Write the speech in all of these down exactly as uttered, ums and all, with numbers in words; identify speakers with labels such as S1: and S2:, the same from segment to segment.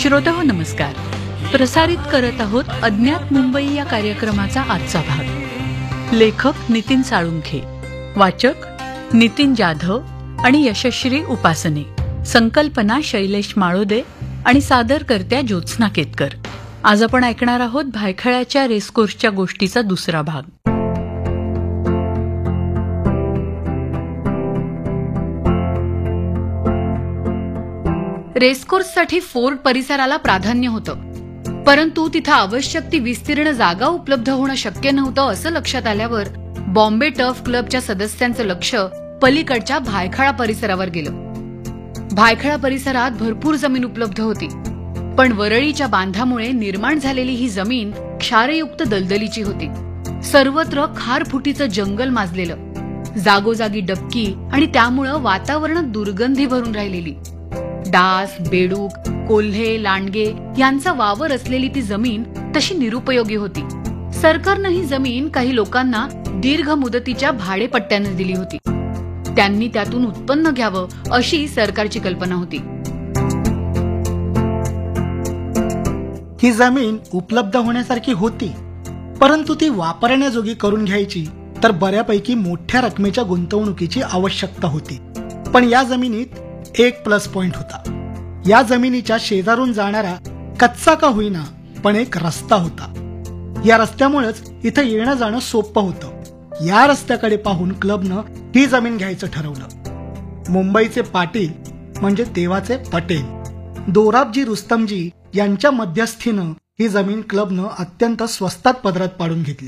S1: श्रोतेहो नमस्कार. प्रसारित करत आहोत अज्ञात मुंबई या कार्यक्रमाचा आजचा भाग. लेखक नितीन साळुंखे, वाचक नितीन जाधव आणि यशश्री उपासने, संकल्पना शैलेश माळोदे आणि सादरकर्त्या ज्योत्स्ना केतकर. आज आपण ऐकणार आहोत भायखळ्याच्या रेसकोर्सच्या गोष्टीचा दुसरा भाग. रेसकोर्ससाठी फोर्ट परिसराला प्राधान्य होतं, परंतु तिथं आवश्यक ती विस्तीर्ण जागा उपलब्ध होणं शक्य नव्हतं असं लक्षात आल्यावर बॉम्बे टर्फ क्लबच्या सदस्यांचं लक्ष पलीकडच्या भायखळा परिसरावर गेलं. भायखळा परिसरात भरपूर जमीन उपलब्ध होती, पण वरळीच्या बांधामुळे निर्माण झालेली ही जमीन क्षारयुक्त दलदलीची होती. सर्वत्र खारफुटीचं जंगल माजलेलं, जागोजागी डबकी आणि त्यामुळं वातावरणात दुर्गंधी भरून राहिलेली. डास, बेडूक, कोल्हे, लांडगे यांचा वावर असलेली ती जमीन तशी निरुपयोगी होती. सरकारनं ही जमीन काही लोकांना दीर्घ मुदतीच्या भाडेपट्ट्याने दिली होती. त्यांनी त्यातून उत्पन्न घ्यावं अशी सरकारची कल्पना होती.
S2: ही जमीन उपलब्ध होण्यासारखी होती, परंतु ती वापरण्याजोगी करून घ्यायची तर बऱ्यापैकी मोठ्या रकमेच्या गुंतवणुकीची आवश्यकता होती. पण या जमिनीत एक प्लस पॉइंट होता. या जमिनीच्या शेजारून जाणारा कच्चा का होईना पण एक रस्ता होता. या रस्त्यामुळेच इथं येणं जाणं सोपं होतं. या रस्त्याकडे पाहून क्लबनं ही जमीन घ्यायचं ठरवलं. मुंबईचे पाटील म्हणजे तेव्हाचे पटेल दोराबजी रुस्तमजी यांच्या मध्यस्थीनं ही जमीन क्लबनं अत्यंत स्वस्तात पदरात पाडून घेतली.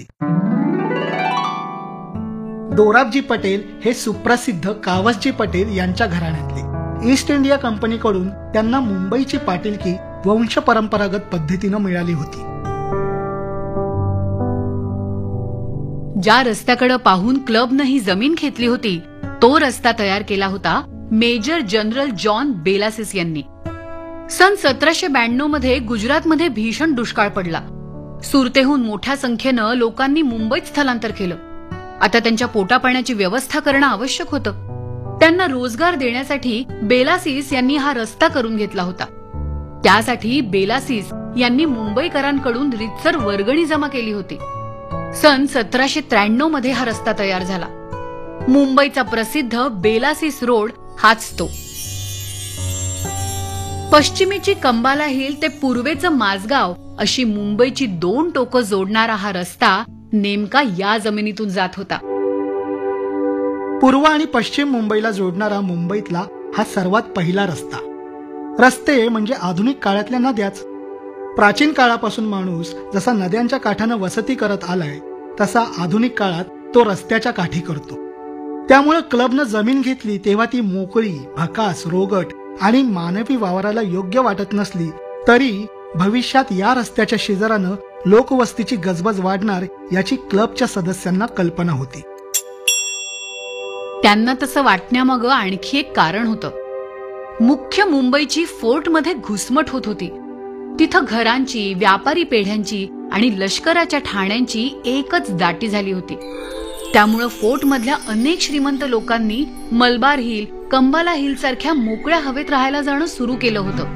S2: दोराबजी पटेल हे सुप्रसिद्ध कावसजी पटेल यांच्या घराण्यातले. ईस्ट इंडिया कंपनीकडून त्यांना मुंबईची पाटीलकी वंश परंपरागत पद्धतीनं मिळाली होती.
S1: ज्या रस्त्याकडे पाहून क्लबनं ही जमीन घेतली होती तो रस्ता तयार केला होता मेजर जनरल जॉन बेलासिस यांनी. सन सतराशे ब्याण्णव मध्ये गुजरातमध्ये भीषण दुष्काळ पडला. सुरतेहून मोठ्या संख्येनं लोकांनी मुंबईत स्थलांतर केलं. आता त्यांच्या पोटापाण्याची व्यवस्था करणं आवश्यक होतं. त्यांना रोजगार देण्यासाठी बेलासिस यांनी हा रस्ता करून घेतला होता. त्यासाठी बेलासिस यांनी मुंबईकरांकडून रीतसर वर्गणी जमा केली होती. सन सतराशे त्र्याण्णव मध्ये हा रस्ता तयार झाला. मुंबईचा प्रसिद्ध बेलासिस रोड हाच तो. पश्चिमेची कंबाला हिल ते पूर्वेचं माझगाव अशी मुंबईची दोन टोकं जोडणारा हा रस्ता नेमका या जमिनीतून जात होता.
S2: पूर्व आणि पश्चिम मुंबईला जोडणारा मुंबईतला हा सर्वात पहिला रस्ता. रस्ते म्हणजे आधुनिक काळातल्या नद्याच. प्राचीन काळापासून माणूस जसा नद्यांच्या काठानं वसती करत आलाय तसा आधुनिक काळात तो रस्त्याच्या काठी करतो. त्यामुळे क्लबनं जमीन घेतली तेव्हा ती मोकळी, भकास, रोगट आणि मानवी वावराला योग्य वाटत नसली तरी भविष्यात या रस्त्याच्या शेजारानं लोकवस्तीची गजबज वाढणार याची क्लबच्या सदस्यांना कल्पना होती.
S1: त्यांना तसं वाटण्यामागं आणखी एक कारण होतं. मुख्य मुंबईची फोर्टमध्ये घुसमट होत होती. तिथं घरांची, व्यापारी पेढ्यांची आणि लष्कराच्या ठाण्यांची एकच दाटी झाली होती. त्यामुळं फोर्टमधल्या अनेक श्रीमंत लोकांनी मलबार हिल, कंबाला हिल सारख्या मोकळ्या हवेत राहायला जाणं सुरू केलं होतं.